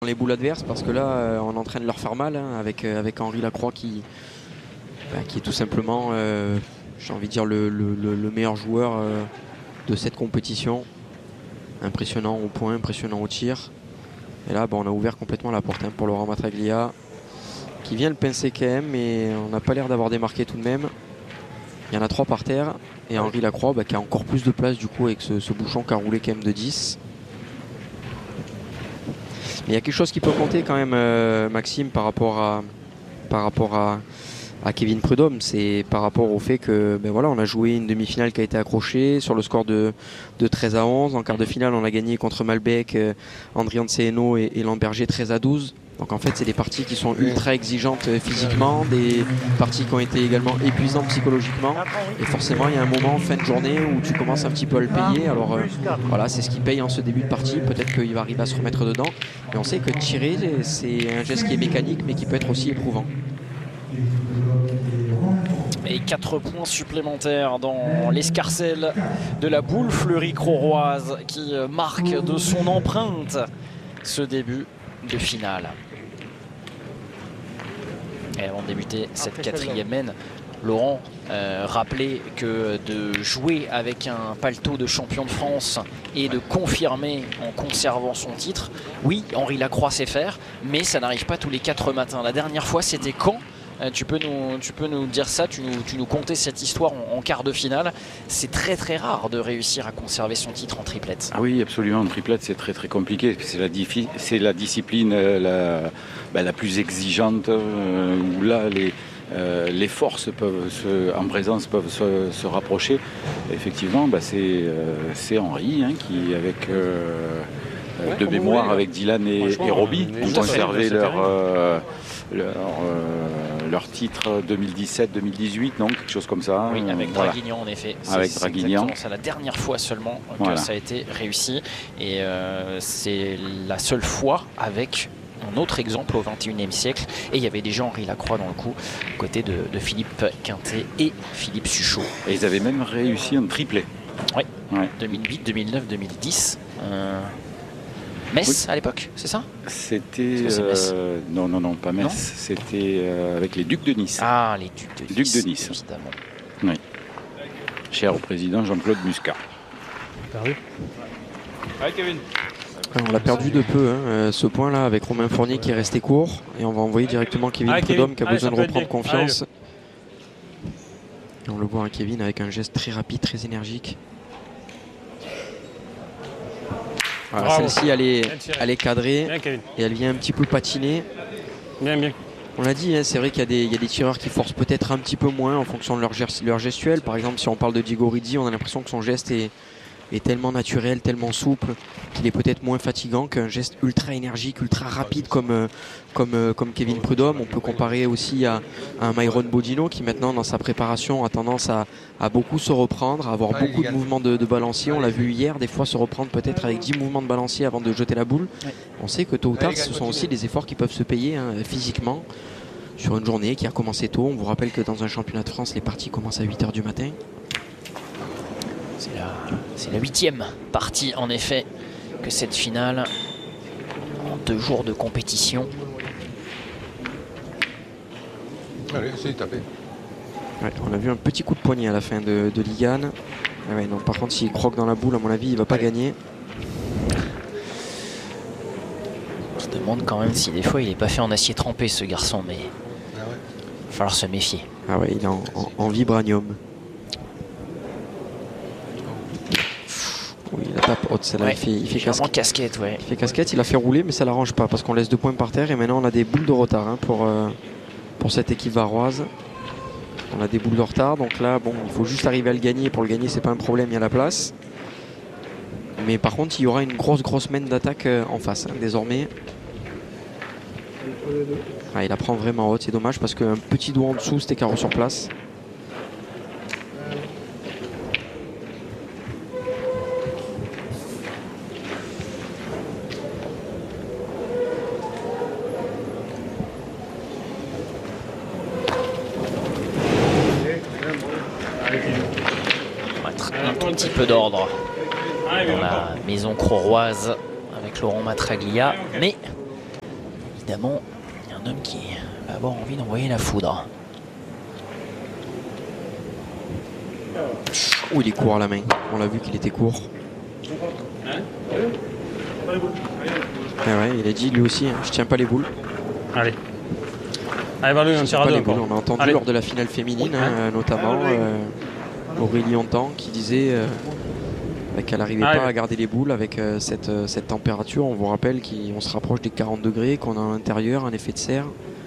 les boules adverses parce que là on est en train de leur faire mal hein, avec Henri Lacroix qui est tout simplement j'ai envie de dire le meilleur joueur de cette compétition. Impressionnant au point, impressionnant au tir. Et là on a ouvert complètement la porte hein, pour Laurent Matraglia qui vient le pincer quand même, mais on n'a pas l'air d'avoir démarqué tout de même. Il y en a 3 par terre et Henri Lacroix qui a encore plus de place du coup avec ce bouchon qui a roulé quand même de 10. Mais il y a quelque chose qui peut compter quand même, Maxime, par rapport à Kevin Prudhomme. C'est par rapport au fait que voilà, on a joué une demi-finale qui a été accrochée sur le score de 13-11. En quart de finale, on a gagné contre Malbec, Andrian Seeno et Lamberger 13-12. Donc en fait, c'est des parties qui sont ultra exigeantes physiquement, des parties qui ont été également épuisantes psychologiquement. Et forcément, il y a un moment, fin de journée, où tu commences un petit peu à le payer. Alors voilà, c'est ce qui paye en ce début de partie. Peut-être qu'il va arriver à se remettre dedans. Mais on sait que tirer, c'est un geste qui est mécanique, mais qui peut être aussi éprouvant. Et 4 points supplémentaires dans l'escarcelle de la boule fleurie-croroise qui marque de son empreinte ce début de finale. Et avant de débuter cette 4e mène, Laurent rappelait que de jouer avec un paletot de champion de France et de confirmer en conservant son titre, oui, Henri Lacroix sait faire, mais ça n'arrive pas tous les 4 matins. La dernière fois, c'était quand ? Tu peux nous dire ça, tu nous contais cette histoire en quart de finale. C'est très très rare de réussir à conserver son titre en triplette. Ah oui, absolument. En triplette, c'est très très compliqué. C'est la discipline la plus exigeante où là les forces en présence peuvent se rapprocher. Effectivement, c'est Henri qui avec de mémoire avec Dylan et Robbie ont conservé leur titre 2017-2018, non, quelque chose comme ça. Oui, avec Draguignan en effet. Avec Draguignan. C'est la dernière fois seulement que ça a été réussi. Et c'est la seule fois avec un autre exemple au XXIe siècle. Et il y avait déjà Henri Lacroix dans le coup, côté de Philippe Quintet et Philippe Suchot. Et ils avaient même réussi un triplé. Oui, 2008, 2009, 2010. Metz à l'époque, c'est ça? C'était non, pas Metz. C'était avec les Ducs de Nice. Ah, les Ducs de Nice, évidemment. Oui. Cher au président Jean-Claude Muscat. Perdu. Ouais, Kevin. On l'a perdu de peu, hein, ce point-là, avec Romain Fournier qui est resté court. Et on va envoyer directement Kevin Prudhomme qui a besoin de reprendre confiance. Et on le voit, hein, Kevin, avec un geste très rapide, très énergique. Voilà, celle-ci, elle est cadrée et elle vient un petit peu patiner. Bien. On l'a dit, hein, c'est vrai qu'il y a des tireurs qui forcent peut-être un petit peu moins en fonction de leur gestuelle. Par exemple, si on parle de Diego Rizzi, on a l'impression que son geste est tellement naturel, tellement souple, qu'il est peut-être moins fatigant qu'un geste ultra énergique, ultra rapide comme Kevin Prudhomme. On peut comparer aussi à un Myron Bodino qui maintenant dans sa préparation a tendance à beaucoup se reprendre, à avoir beaucoup de mouvements de balancier. On l'a vu hier, des fois se reprendre peut-être avec 10 mouvements de balancier avant de jeter la boule. On sait que tôt ou tard, ce sont aussi des efforts qui peuvent se payer hein, physiquement sur une journée qui a commencé tôt. On vous rappelle que dans un championnat de France, les parties commencent à 8 h du matin. C'est la 8e partie en effet que cette finale en 2 jours de compétition. Allez, c'est tapé. Ouais, on a vu un petit coup de poignet à la fin de Ligane. Ah ouais, non, par contre, s'il croque dans la boule, à mon avis, il ne va pas gagner. On se demande quand même si des fois il n'est pas fait en acier trempé ce garçon, mais il va falloir se méfier. Ah ouais, il est en vibranium. Oui, la tape haute, celle-là, il fait casquette. Ouais. Il fait casquette, il a fait rouler, mais ça l'arrange pas parce qu'on laisse 2 points par terre et maintenant on a des boules de retard hein, pour cette équipe varoise. On a des boules de retard, donc là, bon, il faut juste arriver à le gagner. Pour le gagner, c'est pas un problème, il y a la place. Mais par contre, il y aura une grosse mène d'attaque en face, hein, désormais. Ah, il la prend vraiment haute, c'est dommage parce qu'un petit doigt en dessous, c'était carreau sur place. Un tout petit peu d'ordre dans la maison croroise avec Laurent Matraglia, mais évidemment, il y a un homme qui va avoir envie d'envoyer la foudre. Oh, il est court à la main. On l'a vu qu'il était court. Ouais, il a dit lui aussi, hein, je tiens pas les boules. Allez. Allez, Valou, on tire à deux encore. On a entendu lors de la finale féminine, notamment Aurélie Hontan qui disait qu'elle n'arrivait pas à garder les boules avec cette température. On vous rappelle qu'on se rapproche des 40 degrés, qu'on a à l'intérieur un effet de serre.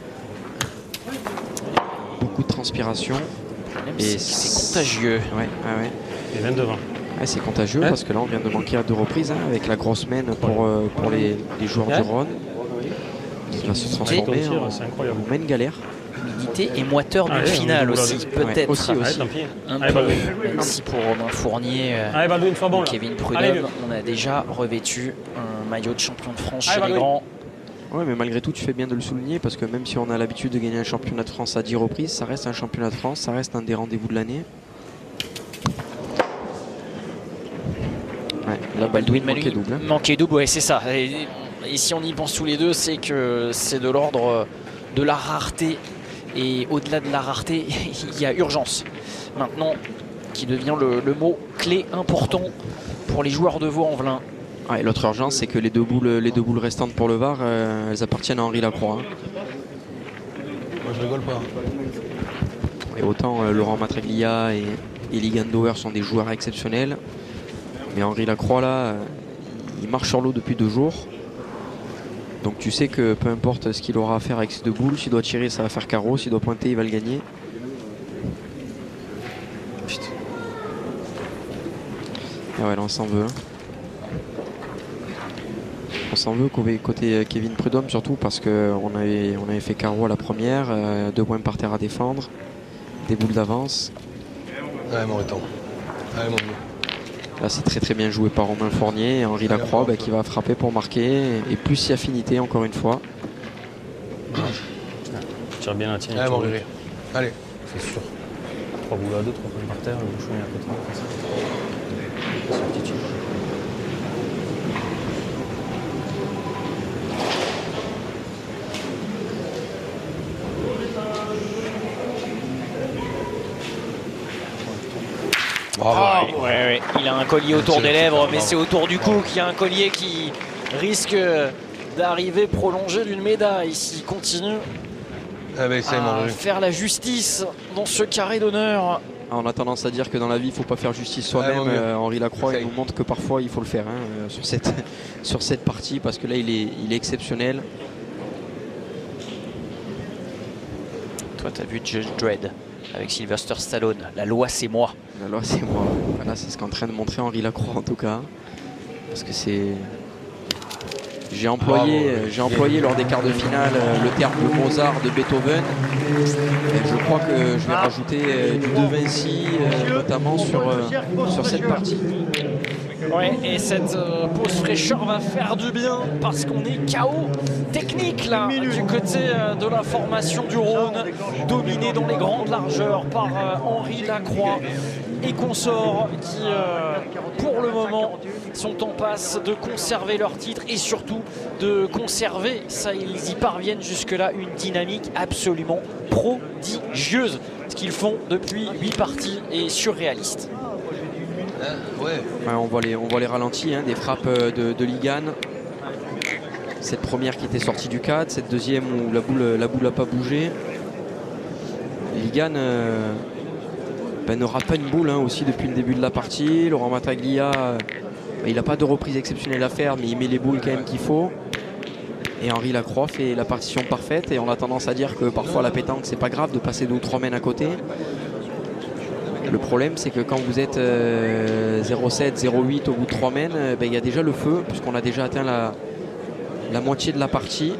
Beaucoup de transpiration. Et c'est contagieux. Ouais. Et 22-20. Ouais, c'est contagieux parce que là on vient de manquer à 2 reprises avec la grosse semaine pour les joueurs du Rhône. Il va se transformer en main galère. Humidité et moiteur d'une finale aussi, peut-être. Aussi. Un peu, même si pour Romain Fournier et Kevin Prudhomme, on a déjà revêtu un maillot de champion de France chez les grands. Ouais, mais malgré tout, tu fais bien de le souligner parce que même si on a l'habitude de gagner un championnat de France à 10 reprises, ça reste un championnat de France, ça reste un des rendez-vous de l'année. Ouais, là, Baldwin manquait double. Manquait double, ouais, c'est ça. Et si on y pense tous les deux, c'est que c'est de l'ordre de la rareté. Et au-delà de la rareté, il y a urgence. Maintenant, qui devient le mot clé important pour les joueurs de Vaux-en-Velin. Ouais, l'autre urgence, c'est que les deux boules restantes pour le VAR, elles appartiennent à Henri Lacroix. Moi, je rigole pas. Et autant Laurent Matraglia et Ligan Dauer sont des joueurs exceptionnels. Mais Henri Lacroix, là, il marche sur l'eau depuis 2 jours. Donc tu sais que peu importe ce qu'il aura à faire avec ces 2 boules, s'il doit tirer, ça va faire carreau. S'il doit pointer, il va le gagner. Putain. Et ouais, là, on s'en veut. On s'en veut côté Kevin Prudhomme, surtout parce qu'on avait fait carreau à la première, 2 points par terre à défendre, des boules d'avance. Ouais, mon temps. Ouais, mon Dieu. Là, c'est très très bien joué par Romain Fournier et Henri Lacroix qui va frapper pour marquer. Et plus si affinité, encore une fois. Tire bien la tienne. Ouais, mon Dieu. Allez. C'est sûr. 3 boules à 2, 3 points par terre, le bouchon est à côté. Ouais. Il a un collier autour des lèvres, mais c'est autour du cou qu'il y a un collier qui risque d'arriver prolongé d'une médaille s'il continue à faire la justice dans ce carré d'honneur. On a tendance à dire que dans la vie, il ne faut pas faire justice soi-même. Henri Lacroix il nous montre que parfois il faut le faire sur cette partie parce que là il est exceptionnel. Toi, tu as vu Judge Dredd avec Sylvester Stallone. La loi, c'est moi. La loi, c'est moi. Voilà, c'est ce qu'est en train de montrer Henri Lacroix en tout cas. Parce que c'est... J'ai employé lors des quarts de finale le terme de Mozart, de Beethoven. Et je crois que je vais rajouter du De Vinci, notamment sur cette partie. Ouais, et cette pause fraîcheur va faire du bien parce qu'on est KO technique là du côté de la formation du Rhône, dominé dans les grandes largeurs par Henri Lacroix et consorts qui pour le moment sont en passe de conserver leur titre et surtout de conserver, ça ils y parviennent jusque là, une dynamique absolument prodigieuse, ce qu'ils font depuis 8 parties est surréaliste. Ouais, on voit les ralentis, des frappes de Ligan. Cette première qui était sortie du cadre, cette deuxième où la boule n'a pas bougé. Ligan ne rate pas une boule aussi depuis le début de la partie. Laurent Matraglia, il n'a pas de reprise exceptionnelle à faire, mais il met les boules quand même qu'il faut. Et Henri Lacroix fait la partition parfaite. Et on a tendance à dire que parfois la pétanque, c'est pas grave de passer 2 ou 3 mains à côté. Le problème, c'est que quand vous êtes 0,7, 0,8 au bout de 3 mains, il y a déjà le feu, puisqu'on a déjà atteint la moitié de la partie.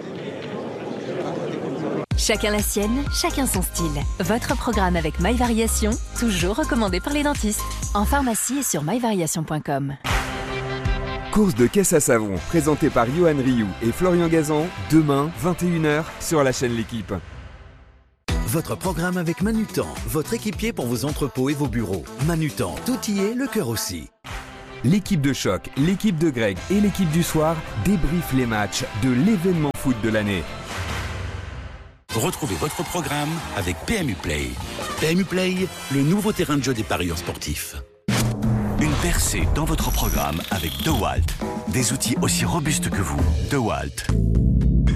Chacun la sienne, chacun son style. Votre programme avec MyVariation, toujours recommandé par les dentistes. En pharmacie et sur myvariation.com. Course de caisse à savon, présentée par Johan Rioux et Florian Gazan, demain, 21h, sur la chaîne L'Équipe. Votre programme avec Manutan, votre équipier pour vos entrepôts et vos bureaux. Manutan, tout y est, le cœur aussi. L'équipe de Choc, l'équipe de Greg et l'équipe du soir débriefent les matchs de l'événement foot de l'année. Retrouvez votre programme avec PMU Play. PMU Play, le nouveau terrain de jeu des parieurs sportifs. Une percée dans votre programme avec DeWalt. Des outils aussi robustes que vous. DeWalt.